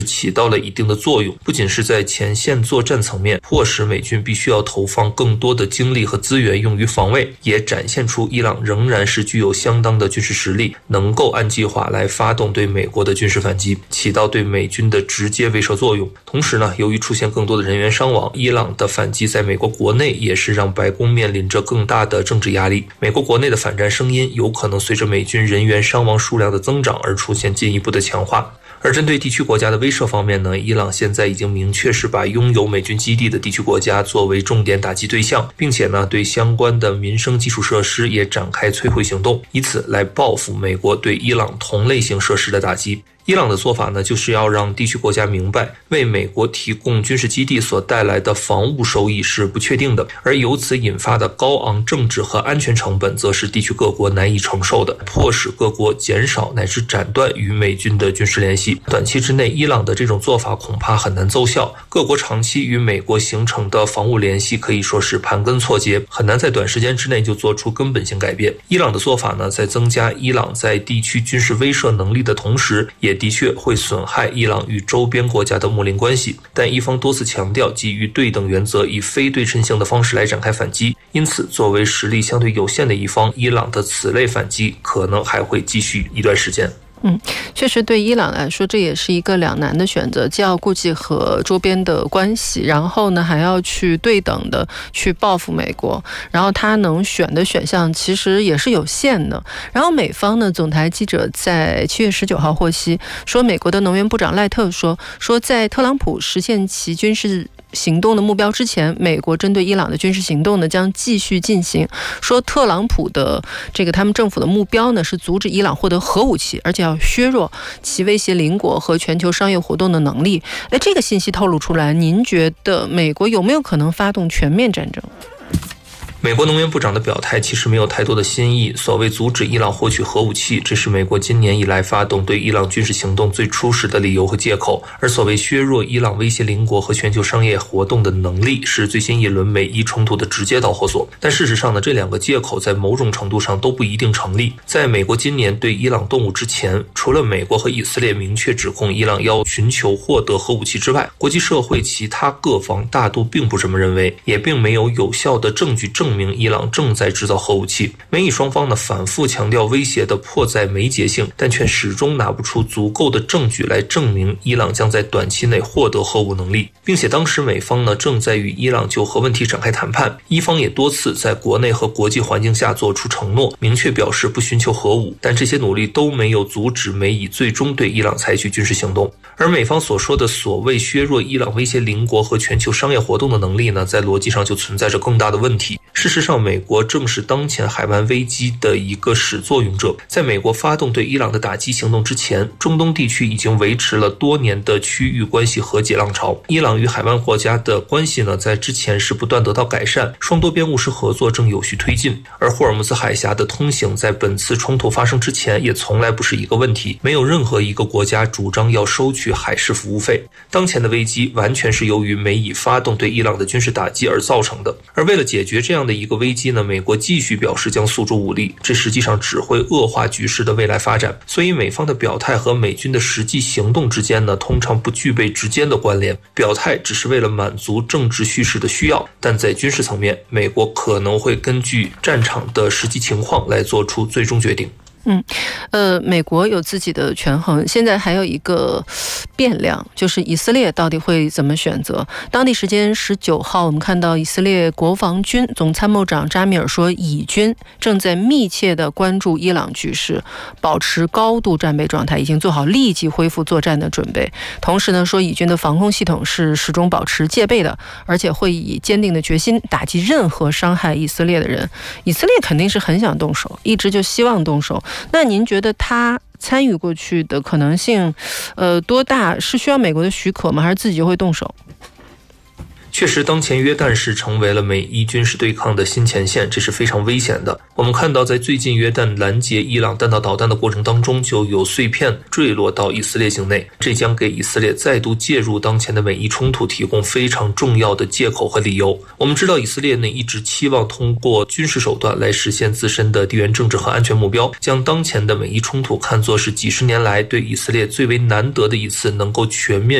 起到了一定的作用，不仅是在前线作战层面迫使美军必须要投放更多的精力和资源用于防卫，也展现出伊朗仍然是具有相当的军事实力，能够按计划来发动对美国的军事反击，起到对美军的直接威慑作用。同时呢，由于出现更多的人员伤亡，伊朗的反击在美国国内也是让白宫面临着更大的政治压力。美国国内的反战声音有可能随着美军人员伤亡数量的增长而出现进一步的强化。而针对地区国家的威慑方面呢，伊朗现在已经明确是把拥有美军基地的地区国家作为重点打击对象，并且呢，对相关的民生基础设施也展开摧毁行动，以此来报复美国对伊朗同类型设施的打击。伊朗的做法呢，就是要让地区国家明白，为美国提供军事基地所带来的防务收益是不确定的，而由此引发的高昂政治和安全成本，则是地区各国难以承受的，迫使各国减少乃至斩断与美军的军事联系。短期之内，伊朗的这种做法恐怕很难奏效，各国长期与美国形成的防务联系可以说是盘根错节，很难在短时间之内就做出根本性改变。伊朗的做法呢，在增加伊朗在地区军事威慑能力的同时，也的确会损害伊朗与周边国家的睦邻关系，但伊方多次强调基于对等原则，以非对称性的方式来展开反击，因此作为实力相对有限的一方，伊朗的此类反击可能还会继续一段时间。 确实对伊朗来说这也是一个两难的选择，既要顾及和周边的关系，然后呢还要去对等的去报复美国，然后他能选的选项其实也是有限的。然后美方呢，总台记者在7月19号获悉说，美国的能源部长赖特说在特朗普实现其军事行动的目标之前，美国针对伊朗的军事行动呢将继续进行。说特朗普的他们政府的目标呢是阻止伊朗获得核武器，而且要削弱其威胁邻国和全球商业活动的能力。这个信息透露出来，您觉得美国有没有可能发动全面战争？ 美国能源部长的表态其实没有太多的新意，所谓阻止伊朗获取核武器，这是美国今年以来发动对伊朗军事行动最初始的理由和借口，而所谓削弱伊朗威胁邻国和全球商业活动的能力，是最新一轮美伊冲突的直接导火索。但事实上呢，这两个借口在某种程度上都不一定成立。在美国今年对伊朗动武之前，除了美国和以色列明确指控伊朗要寻求获得核武器之外，国际社会其他各方大都并不这么认为，也并没有有效的证据证明伊朗正在制造核武器。美以双方呢反复强调威胁的迫在眉睫性，但却始终拿不出足够的证据来证明伊朗将在短期内获得核武能力，并且当时美方呢正在与伊朗就核问题展开谈判，伊方也多次在国内和国际环境下做出承诺，明确表示不寻求核武，但这些努力都没有阻止美以最终对伊朗采取军事行动。而美方所说的所谓削弱伊朗威胁邻国和全球商业活动的能力呢，在逻辑上就存在着更大的问题。事实上，美国正是当前海湾危机的一个始作俑者。在美国发动对伊朗的打击行动之前，中东地区已经维持了多年的区域关系和解浪潮。伊朗与海湾国家的关系呢，在之前是不断得到改善，双多边务实合作正有序推进。而霍尔木兹海峡的通行在本次冲突发生之前也从来不是一个问题，没有任何一个国家主张要收取海事服务费。当前的危机完全是由于美以发动对伊朗的军事打击而造成的。而为了解决这样的一个危机呢，美国继续表示将诉诸武力，这实际上只会恶化局势的未来发展。所以美方的表态和美军的实际行动之间呢，通常不具备直接的关联。表态只是为了满足政治叙事的需要，但在军事层面，美国可能会根据战场的实际情况来做出最终决定。 美国有自己的权衡，现在还有一个变量，就是以色列到底会怎么选择。当地时间19号，我们看到以色列国防军总参谋长扎米尔说，以军正在密切地关注伊朗局势，保持高度战备状态，已经做好立即恢复作战的准备。同时呢，说以军的防空系统是始终保持戒备的，而且会以坚定的决心打击任何伤害以色列的人。以色列肯定是很想动手，一直就希望动手。那您觉得他参与过去的可能性多大？是需要美国的许可吗？还是自己就会动手？ 确实，当前约旦是成为了美伊军事对抗的新前线，这是非常危险的。我们看到，在最近约旦拦截伊朗弹道导弹的过程当中，就有碎片坠落到以色列境内，这将给以色列再度介入当前的美伊冲突提供非常重要的借口和理由。我们知道，以色列呢一直期望通过军事手段来实现自身的地缘政治和安全目标，将当前的美伊冲突看作是几十年来对以色列最为难得的一次能够全面